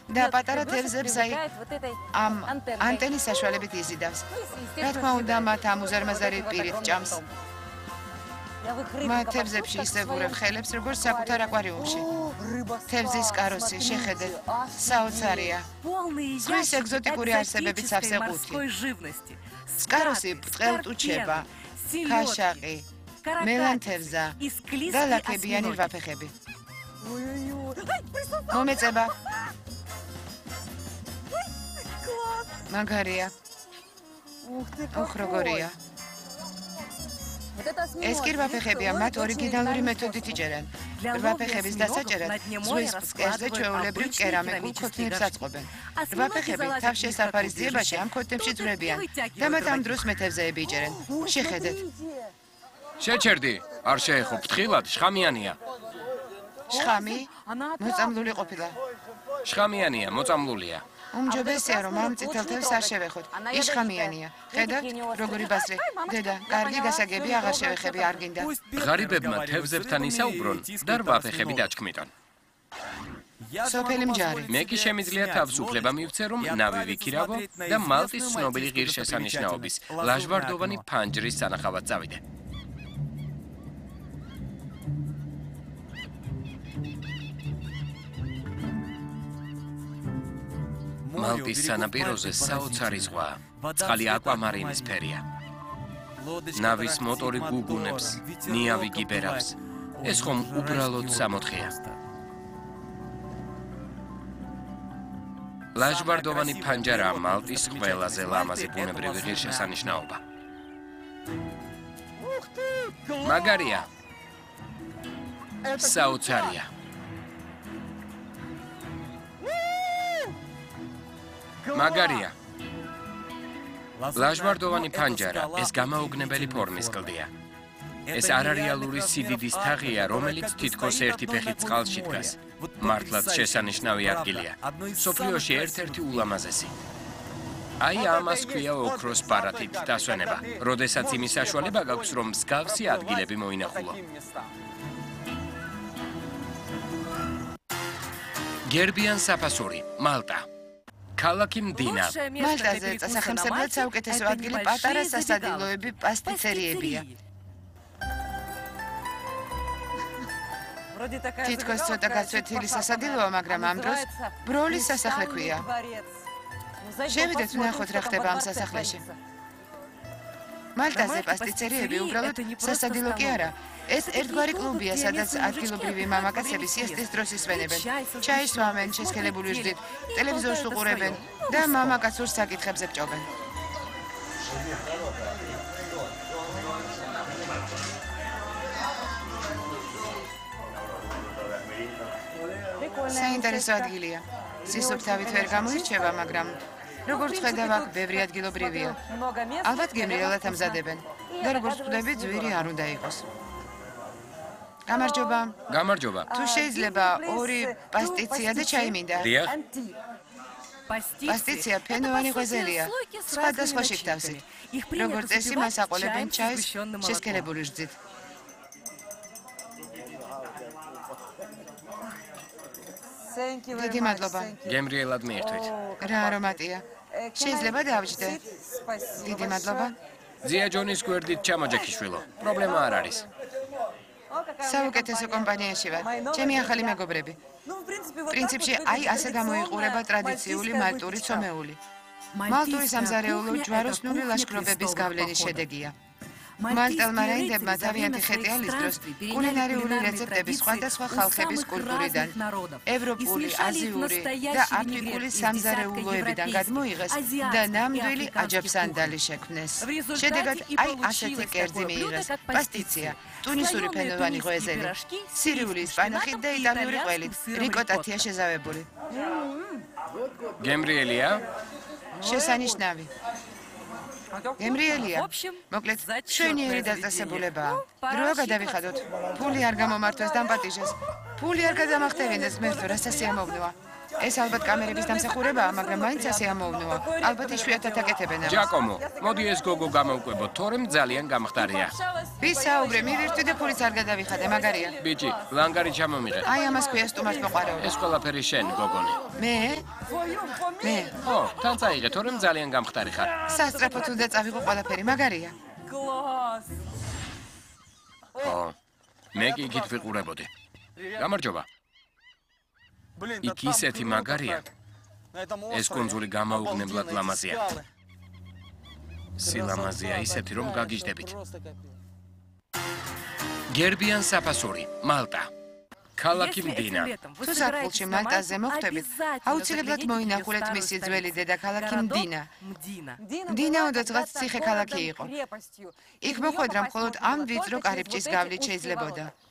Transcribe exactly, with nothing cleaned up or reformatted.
და პატარა თევზებს აი ამ ანტენის საშუალებით იზიდავს. რა თქმა უნდა, მათ ამ უზარმაზარი პირით ჭამს. მათ თევზებში ისევ ხელებს, როგორც საკუთარ აკვარიუმში. თევზის კაროსი, შეხედეთ, საოცარია. ზღვის ეგზოტიკური არსებებით სავსე ყუთი. სკაროსი ბრწყელტუჩება, ქაშაყი, მელანთევზა და ლაქებიანი რვაფეხები. მომეწება. მაგარია. უხ, როგორია. ეს კი რვაფეხებია, მათ ორიგინალური მეთოდით იჭერენ. რვაფეხების დასაჭერად ზღვის ფსკერზე ჩვეულებრივ კერამიკულ ქოთნებს აწყობენ. რვაფეხები თავშესაფარის ძიებაში ამ ქოთნებში ძვრებიან და მათ ამ დროს მეთევზეები იჭერენ. შეხედეთ. შეჩერდი, არ შეეხო, ფრთხილად, შხამიანია. შხამი? მოწამლული ყოფილა. შხამიანია, მოწამლულია. უმჯობესია, რომ ამ წითელ თევზს არ შევეხოთ. ის შხამიანია. ხედავთ, როგორი ბასრი. დედა, კარგი გასაგები აღარ შევეხები, არ გინდა. ღარიბებმა თევზებთან ისაუბრონ და რვაფეხები დაჩქმიტონ. სოფელი მჯარი. მე კი შემიძლია თავისუფლება მივცე, რომ ნავი ვიქირავო და მალტის ცნობილი ღირსშესანიშნაობის ლაჟვარდოვანი ფანჯრის სანახავად წავიდე. მალტის სანაპიროზე საოცარი ზღვა, წყალი აკვამარინის ფერია. ნავის მოტორი გუგუნებს, ნიავი გიბერავს. ეს ხომ უბრალოდ სამოთხეა. ლაჟვარდოვანი ფანჯარა მალტის ყველაზე ლამაზი ბუნებრივი ღირსშესანიშნაობა. მაგარია. საოცარია. მაგარია. ლაჟვარდოვანი ფანჯარა ეს გამაოგნებელი ფორმის კლდეა. ეს არარეალური სიდიდის თაღია, რომელიც თითქოს ერთი ფეხით წყალში დგას. მართლაც შესანიშნავი ადგილია. სოფლიოში ერთ-ერთი ულამაზესი. აი ამას ქვია ოქროს ბარათით დასვენება, როდესაც იმის საშუალება გაქვს, რომ მსგავსი ადგილები მოინახულო. გერბიან საფასური, მალტა. ქალაქი მდინა. მალტაზე სახელმწიფოებრივ საუკეთესო ადგილი პატარა სასადილოები, პასტიცერიებია. თითქოს ცოტა გაცვეთილი სასადილოა, მაგრამ ამ დროს ბროლის სასახლე ქვია. შევიდეთ ვნახოთ რა ხდება ამ სასახლეში. მალტაზე პასტიცერიები უბრალოდ სასადილო კი არა. ეს ერთგვარი კლუბია, სადაც ადგილობრივი მამაკაცები სიესტის დროს ისვენებენ. ჩაის ვამენ, შესქელებული ჟდით, ტელევიზორს უყურებენ და მამაკაცურ საკითხებზე ბჭობენ. საინტერესო ადგილია. სისუფთავით ვერ გამოირჩევა, მაგრამ როგორც ხედავ, აქ ბევრი ადგილობრივია. ალბათ გემრიელად ამზადებენ და როგორც ხვდები, ძვირი არ უნდა იყოს. გამარჯობა. გამარჯობა. თუ შეიძლება ორი პასტიცია და ჩაი მინდა. დიახ. პასტიცია ფენოვანი ღვეზელია, სხვადასხვა შიგთავსით. როგორც წესი, მას აყოლებენ ჩაის შესქელებული ჟძით. დიდი მადლობა. გემრიელად მიირთვით. რა არომატია. შეიძლება დავჯდე. დიდი მადლობა. ზია ჯონის გვერდით ჩამოჯექიშვილო. პრობლემა არ არის. საუკეთესო კომპანიაში ვარ. ჩემი ახალი მეგობრები. პრინციპში აი ასე გამოიყურება ტრადიციული მალტური ცომეული. მალტური სამზარეულო ჯვაროსნული ლაშქრობების გავლენის შედეგია. მალტელმა რაინდებმა თავიანთი ხეტიალის დროს კულინარიული რეცეპტები სხვადასხვა ხალხების კულტურიდან, ევროპული, აზიური და აფრიკული სამზარეულოებიდან გადმოიღეს და ნამდვილი აჯაფსანდალი შექმნეს. შედეგად აი ასეთი კერძი მიიღეს: პასტიცია, ტუნისური ფენოვანი ღვეზელი, სირიული სპანახი და იტალიური ყველით, რიკოტათია შეზავებული. გემრიელია? შესანიშნავი. გემრიელია. მოკლედ, ჩვენიერი დაწესებულებაა. დროა გადავიხადოთ. ფული არ გამომართვეს დამპატიჟეს. ფული არ გადამახტევინდეს მერტო, რა სასიამოვნოა. ეს ალბათ კამერების დამსახურებაა, მაგრამ მაინც სასიამოვნოა. ალბათ იშვიათად აკეთებენ ამას. ჯაკომო, მოდი ეს გოგო გამოვკვებოთ, თორემ ძალიან გამხდარია. ვისაუბრე, მივირთვი და ფულიც არ გადავიხადე, მაგარია. ბიჭი, ლანგარი ჩამომიღე. აი ამას ქვია სტუმარს მოყვარეობა. ეს ყველაფერი შენ, გოგონი. მე? მე ო, თან წაიღე, თორემ ძალიან გამხდარი ხარ. სასწრაფოდ უნდა წავიღო ყველაფერი, მაგარია. ო, მე კი იქით ვიყურებოდი. გამარჯობა. იქ ისეთი მაგარია. ეს კუნძული გამაუგნებლად ლამაზია. სილამაზეა ისეთი, რომ გაგიჟდებით. გერბიან საფასური, მალტა. ქალაქი მდინა. თუ ზაფხულში მალტაზე მოხვდებით, აუცილებლად მოინახულეთ მისი ძველი დედაქალაქი მდინა. მდინა ოდესღაც ციხე ქალაქი იყო. იქ მოხვედრა მხოლოდ ამ ვიწრო კარიბჭის გავლით შეიძლებოდა.